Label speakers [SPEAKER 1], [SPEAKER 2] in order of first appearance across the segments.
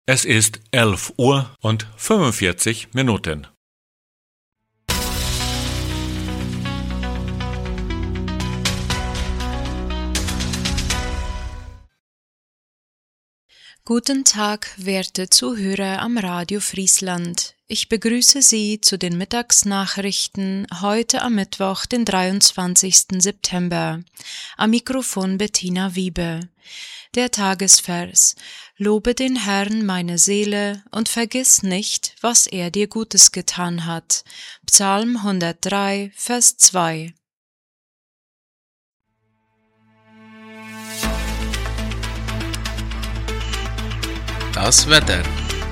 [SPEAKER 1] Es ist 11:45 Uhr.
[SPEAKER 2] Guten Tag, werte Zuhörer am Radio Friesland. Ich begrüße Sie zu den Mittagsnachrichten heute am Mittwoch, den 23. September. Am Mikrofon Bettina Wiebe. Der Tagesvers: Lobe den Herrn, meine Seele, und vergiss nicht, was er dir Gutes getan hat. Psalm 103, Vers 2.
[SPEAKER 3] Das Wetter.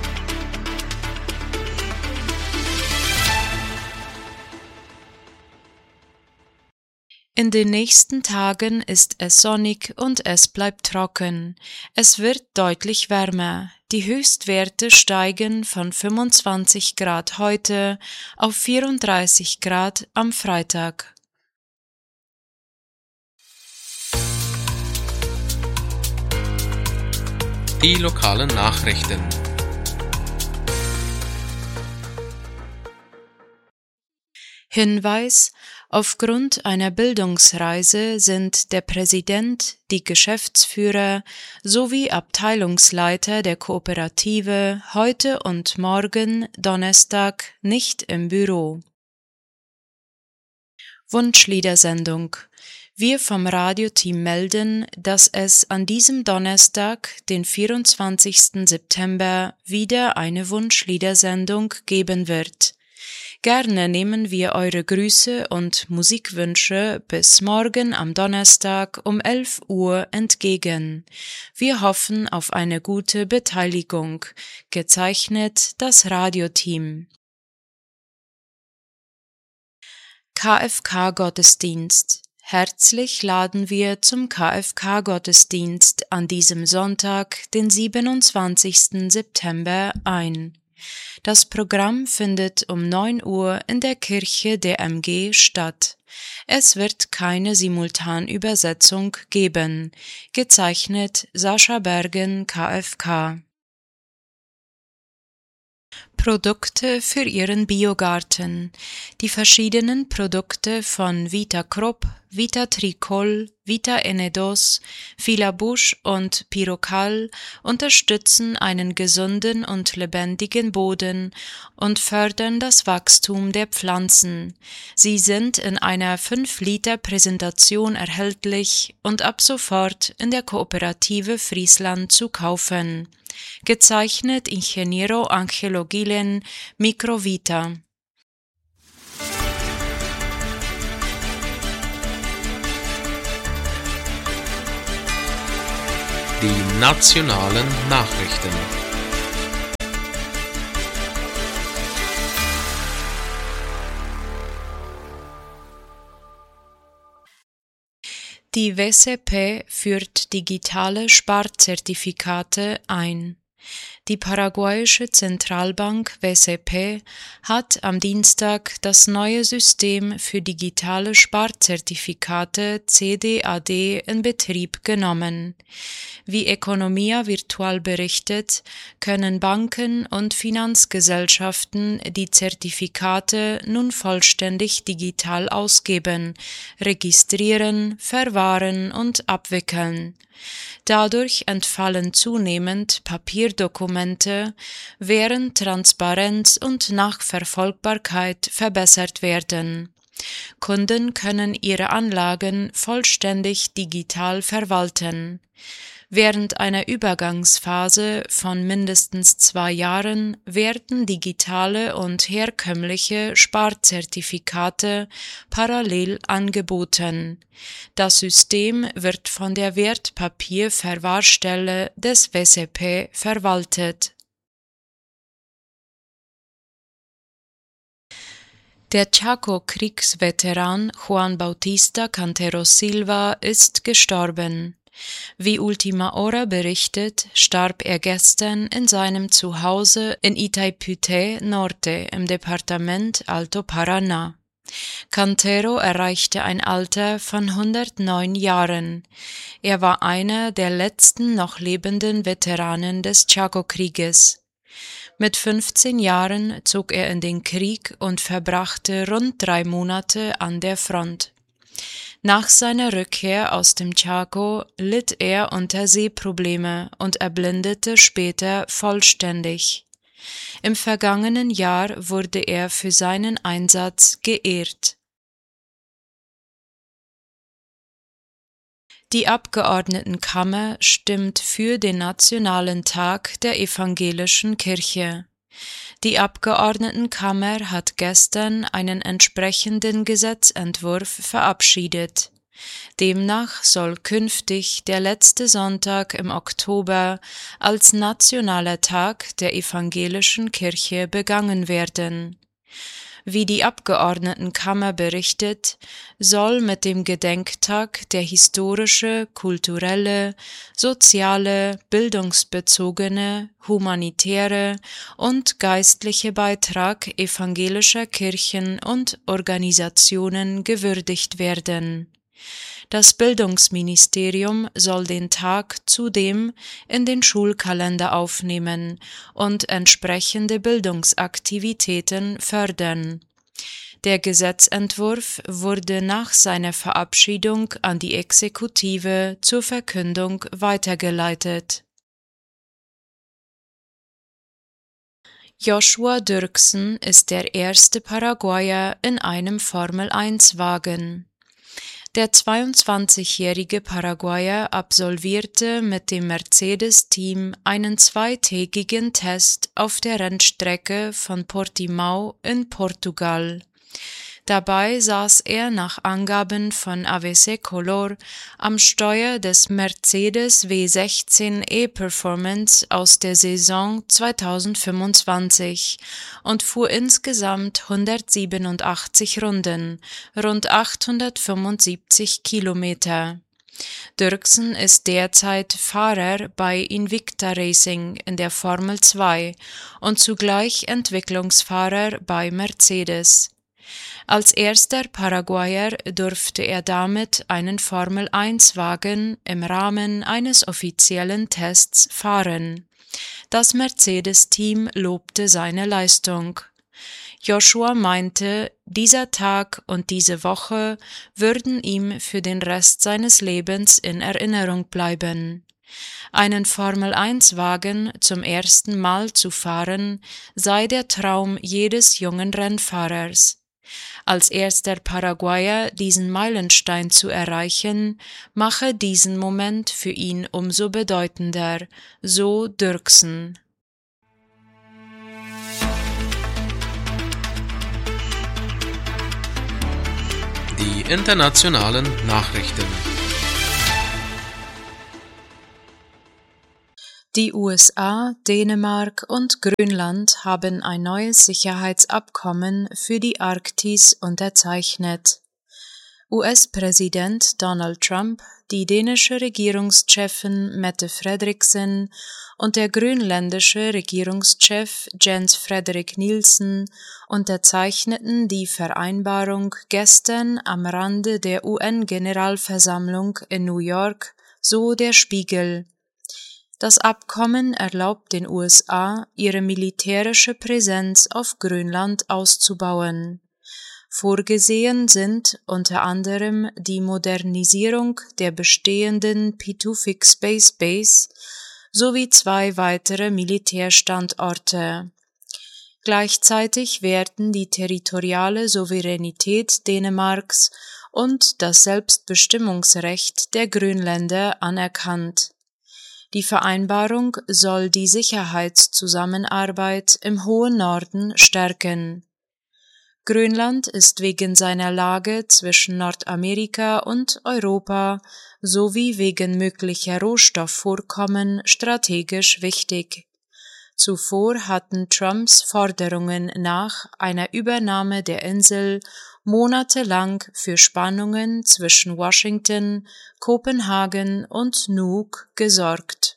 [SPEAKER 2] In den nächsten Tagen ist es sonnig und es bleibt trocken. Es wird deutlich wärmer. Die Höchstwerte steigen von 25 Grad heute auf 34 Grad am Freitag.
[SPEAKER 3] Die lokalen Nachrichten.
[SPEAKER 2] Hinweis: Aufgrund einer Bildungsreise sind der Präsident, die Geschäftsführer sowie Abteilungsleiter der Kooperative heute und morgen, Donnerstag, nicht im Büro. Wunschliedersendung: Wir vom Radioteam melden, dass es an diesem Donnerstag, den 24. September, wieder eine Wunschliedersendung geben wird. Gerne nehmen wir eure Grüße und Musikwünsche bis morgen am Donnerstag um 11 Uhr entgegen. Wir hoffen auf eine gute Beteiligung. Gezeichnet das Radioteam. KFK-Gottesdienst. Herzlich laden wir zum KFK-Gottesdienst an diesem Sonntag, den 27. September, ein. Das Programm findet um 9 Uhr in der Kirche der MG statt. Es wird keine Simultanübersetzung geben. Gezeichnet Sascha Bergen, KFK. Produkte für Ihren Biogarten. Die verschiedenen Produkte von Vita Crop, Vita Tricol, Vita Enedos, Filabush und Pyrocal unterstützen einen gesunden und lebendigen Boden und fördern das Wachstum der Pflanzen. Sie sind in einer 5-Liter-Präsentation erhältlich und ab sofort in der Kooperative Friesland zu kaufen. Gezeichnet Ingeniero Angelo Gilen, Microvita.
[SPEAKER 3] Die nationalen Nachrichten.
[SPEAKER 2] Die WCP führt digitale Sparzertifikate ein. Die paraguayische Zentralbank WCP hat am Dienstag das neue System für digitale Sparzertifikate CDAD in Betrieb genommen. Wie Economia Virtual berichtet, können Banken und Finanzgesellschaften die Zertifikate nun vollständig digital ausgeben, registrieren, verwahren und abwickeln. Dadurch entfallen zunehmend Papierdokumente, während Transparenz und Nachverfolgbarkeit verbessert werden. Kunden können ihre Anlagen vollständig digital verwalten. Während einer Übergangsphase von mindestens 2 Jahren werden digitale und herkömmliche Sparzertifikate parallel angeboten. Das System wird von der Wertpapierverwahrstelle des WCP verwaltet. Der Chaco-Kriegsveteran Juan Bautista Cantero Silva ist gestorben. Wie Ultima Hora berichtet, starb er gestern in seinem Zuhause in Itaipüté Norte im Departement Alto Paraná. Cantero erreichte ein Alter von 109 Jahren. Er war einer der letzten noch lebenden Veteranen des Chaco-Krieges. Mit 15 Jahren zog er in den Krieg und verbrachte rund 3 Monate an der Front. Nach seiner Rückkehr aus dem Chaco litt er unter Sehprobleme und erblindete später vollständig. Im vergangenen Jahr wurde er für seinen Einsatz geehrt. Die Abgeordnetenkammer stimmt für den Nationalen Tag der Evangelischen Kirche. Die Abgeordnetenkammer hat gestern einen entsprechenden Gesetzentwurf verabschiedet. Demnach soll künftig der letzte Sonntag im Oktober als Nationaler Tag der Evangelischen Kirche begangen werden. Wie die Abgeordnetenkammer berichtet, soll mit dem Gedenktag der historische, kulturelle, soziale, bildungsbezogene, humanitäre und geistliche Beitrag evangelischer Kirchen und Organisationen gewürdigt werden. Das Bildungsministerium soll den Tag zudem in den Schulkalender aufnehmen und entsprechende Bildungsaktivitäten fördern. Der Gesetzentwurf wurde nach seiner Verabschiedung an die Exekutive zur Verkündung weitergeleitet. Joshua Dirksen ist der erste Paraguayer in einem Formel-1-Wagen. Der 22-jährige Paraguayer absolvierte mit dem Mercedes-Team einen 2-tägigen Test auf der Rennstrecke von Portimão in Portugal. Dabei saß er nach Angaben von AVC Color am Steuer des Mercedes W16 E-Performance aus der Saison 2025 und fuhr insgesamt 187 Runden, rund 875 Kilometer. Dirksen ist derzeit Fahrer bei Invicta Racing in der Formel 2 und zugleich Entwicklungsfahrer bei Mercedes. Als erster Paraguayer durfte er damit einen Formel-1-Wagen im Rahmen eines offiziellen Tests fahren. Das Mercedes-Team lobte seine Leistung. Joshua meinte, dieser Tag und diese Woche würden ihm für den Rest seines Lebens in Erinnerung bleiben. Einen Formel-1-Wagen zum ersten Mal zu fahren, sei der Traum jedes jungen Rennfahrers. Als erster Paraguayer diesen Meilenstein zu erreichen, mache diesen Moment für ihn umso bedeutender, so Dirksen.
[SPEAKER 3] Die internationalen Nachrichten.
[SPEAKER 2] Die USA, Dänemark und Grönland haben ein neues Sicherheitsabkommen für die Arktis unterzeichnet. US-Präsident Donald Trump, die dänische Regierungschefin Mette Frederiksen und der grönländische Regierungschef Jens Frederik Nielsen unterzeichneten die Vereinbarung gestern am Rande der UN-Generalversammlung in New York, so der Spiegel. Das Abkommen erlaubt den USA, ihre militärische Präsenz auf Grönland auszubauen. Vorgesehen sind unter anderem die Modernisierung der bestehenden Pituffik Space Base sowie 2 weitere Militärstandorte. Gleichzeitig werden die territoriale Souveränität Dänemarks und das Selbstbestimmungsrecht der Grönländer anerkannt. Die Vereinbarung soll die Sicherheitszusammenarbeit im hohen Norden stärken. Grönland ist wegen seiner Lage zwischen Nordamerika und Europa sowie wegen möglicher Rohstoffvorkommen strategisch wichtig. Zuvor hatten Trumps Forderungen nach einer Übernahme der Insel monatelang für Spannungen zwischen Washington, Kopenhagen und Nuuk gesorgt.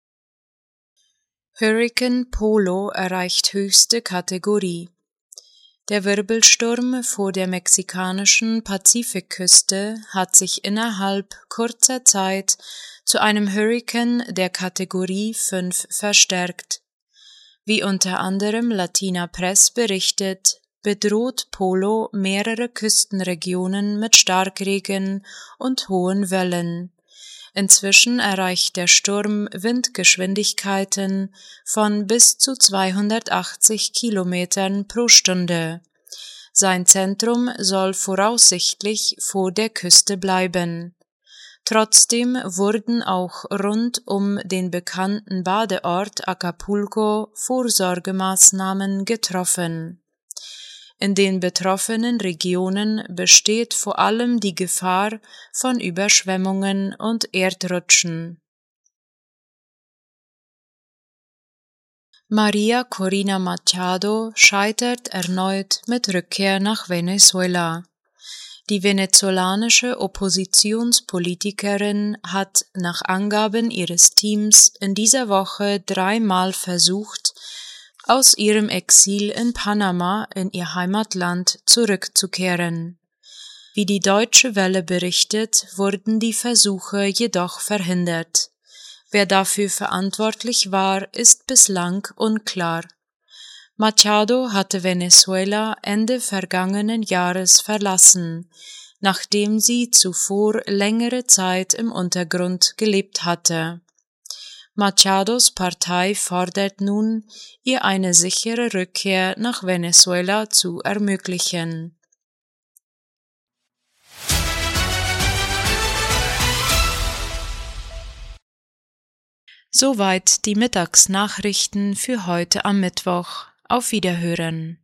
[SPEAKER 2] Hurrikan Polo erreicht höchste Kategorie. Der Wirbelsturm vor der mexikanischen Pazifikküste hat sich innerhalb kurzer Zeit zu einem Hurrikan der Kategorie 5 verstärkt. Wie unter anderem Latina Press berichtet, bedroht Polo mehrere Küstenregionen mit Starkregen und hohen Wellen. Inzwischen erreicht der Sturm Windgeschwindigkeiten von bis zu 280 Kilometern pro Stunde. Sein Zentrum soll voraussichtlich vor der Küste bleiben. Trotzdem wurden auch rund um den bekannten Badeort Acapulco Vorsorgemaßnahmen getroffen. In den betroffenen Regionen besteht vor allem die Gefahr von Überschwemmungen und Erdrutschen. Maria Corina Machado scheitert erneut mit Rückkehr nach Venezuela. Die venezolanische Oppositionspolitikerin hat nach Angaben ihres Teams in dieser Woche 3-mal versucht, aus ihrem Exil in Panama in ihr Heimatland zurückzukehren. Wie die Deutsche Welle berichtet, wurden die Versuche jedoch verhindert. Wer dafür verantwortlich war, ist bislang unklar. Machado hatte Venezuela Ende vergangenen Jahres verlassen, nachdem sie zuvor längere Zeit im Untergrund gelebt hatte. Machados Partei fordert nun, ihr eine sichere Rückkehr nach Venezuela zu ermöglichen. Soweit die Mittagsnachrichten für heute am Mittwoch. Auf Wiederhören.